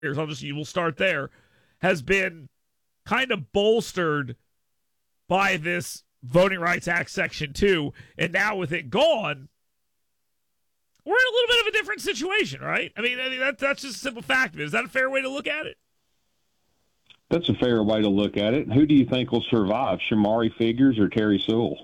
we'll start there, has been kind of bolstered by this Voting Rights Act Section 2, and now with it gone, we're in a little bit of a different situation, right? I mean that's just a simple fact of it. Is that a fair way to look at it? That's a fair way to look at it. Who do you think will survive, Shamari Figures or Terry Sewell?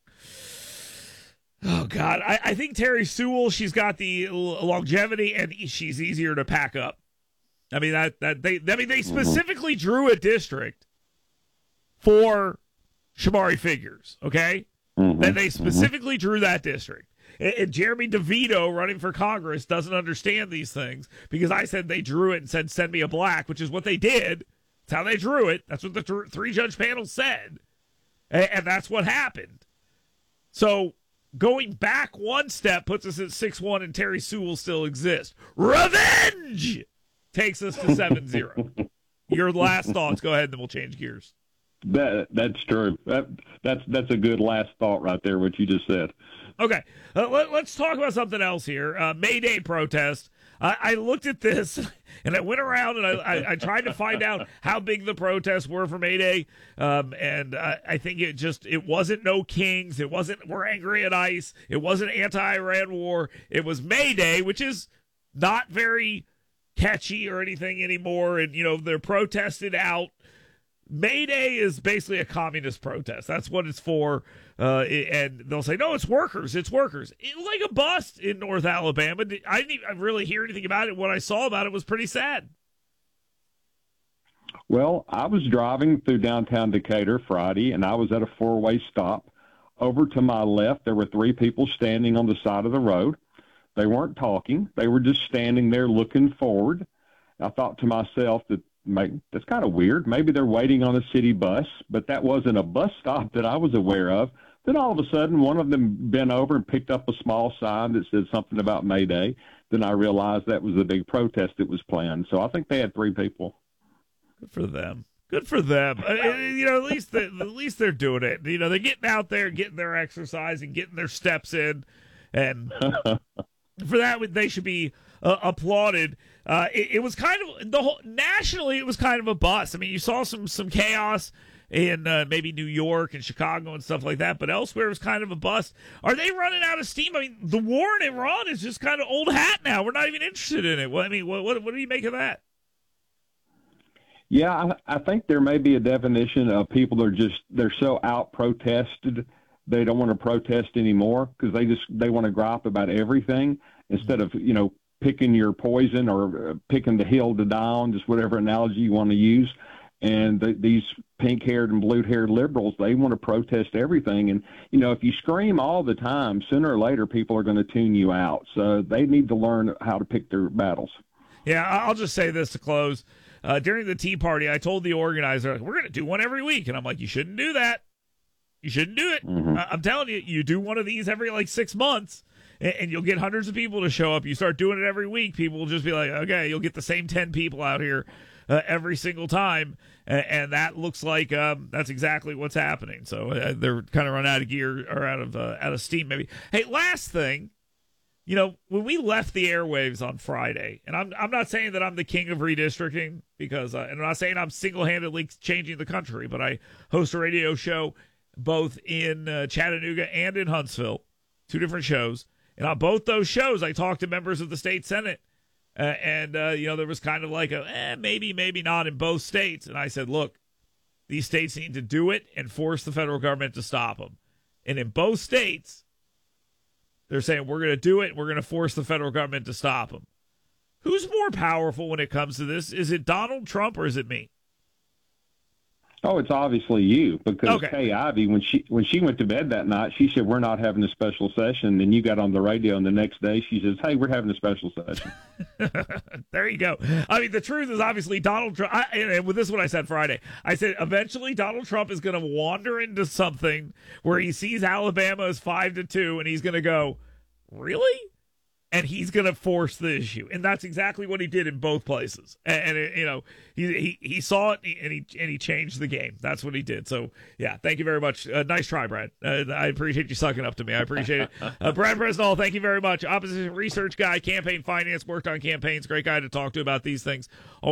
Oh, God. I think Terry Sewell, she's got the longevity, and she's easier to pack up. I mean, they specifically drew a district for Shamari Figures, okay? That they specifically drew that district. And Jeremy DeVito, running for Congress, doesn't understand these things because I said they drew it and said, send me a black, which is what they did. That's how they drew it. That's what the three-judge panel said. And that's what happened. So going back one step puts us at 6-1, and Terry Sewell still exists. Revenge takes us to 7-0. Your last thoughts. Go ahead, and then we'll change gears. That's true. That's a good last thought right there, what you just said. Okay, let's talk about something else here. May Day protest. I looked at this, and I went around, and I tried to find out how big the protests were for May Day, and I think it wasn't No Kings. It wasn't We're Angry at ICE. It wasn't anti-Iran war. It was May Day, which is not very catchy or anything anymore, and, they're protested out. May Day is basically a communist protest. That's what it's for. And they'll say, no, it's workers. It's workers. It was like a bust in North Alabama. I didn't even really hear anything about it. What I saw about it was pretty sad. Well, I was driving through downtown Decatur Friday, and I was at a four-way stop. Over to my left, there were three people standing on the side of the road. They weren't talking. They were just standing there looking forward. I thought to myself that's kind of weird. Maybe they're waiting on a city bus, but that wasn't a bus stop that I was aware of. Then all of a sudden, one of them bent over and picked up a small sign that said something about May Day. Then I realized that was the big protest that was planned. So I think they had three people. Good for them. Good for them. At least they're doing it. They're getting out there, getting their exercise, and getting their steps in, and for that they should be applauded. It was kind of nationally. It was kind of a bust. I mean, you saw some chaos in maybe New York and Chicago and stuff like that, but elsewhere it was kind of a bust. Are they running out of steam? I mean, the war in Iran is just kind of old hat now. We're not even interested in it. Well, I mean, what do you make of that? Yeah, I think there may be a definition of people that they're so out protested they don't want to protest anymore because they want to gripe about everything instead of picking your poison or picking the hill to die on, just whatever analogy you want to use. And these pink-haired and blue-haired liberals, they want to protest everything. And, if you scream all the time, sooner or later people are going to tune you out. So they need to learn how to pick their battles. Yeah, I'll just say this to close. During the Tea Party, I told the organizer, we're going to do one every week. And I'm like, you shouldn't do that. You shouldn't do it. Mm-hmm. I'm telling you, you do one of these every 6 months. And you'll get hundreds of people to show up. You start doing it every week, people will just be like, okay, you'll get the same 10 people out here every single time. And that looks like that's exactly what's happening. So they're kind of run out of gear or out of steam, maybe. Hey, last thing, when we left the airwaves on Friday, and I'm not saying that I'm the king of redistricting because, and I'm not saying I'm single-handedly changing the country, but I host a radio show both in Chattanooga and in Huntsville, 2 different shows. And on both those shows, I talked to members of the state Senate, and there was kind of like maybe not in both states. And I said, look, these states need to do it and force the federal government to stop them. And in both states, they're saying we're going to do it. We're going to force the federal government to stop them. Who's more powerful when it comes to this? Is it Donald Trump or is it me? Oh, it's obviously you because okay. Kay Ivey, when she went to bed that night, she said, we're not having a special session. Then you got on the radio, and the next day she says, hey, we're having a special session. There you go. I mean, the truth is obviously Donald Trump, and this is what I said Friday. I said eventually Donald Trump is going to wander into something where he sees Alabama as 5-2, and he's going to go, really? and he's going to force the issue, and that's exactly what he did in both places. And he saw it, and he changed the game. That's what he did. So yeah, thank you very much. Nice try, Brad. I appreciate you sucking up to me. I appreciate it. Brad Bresnall, thank you very much. Opposition research guy, campaign finance, worked on campaigns. Great guy to talk to about these things.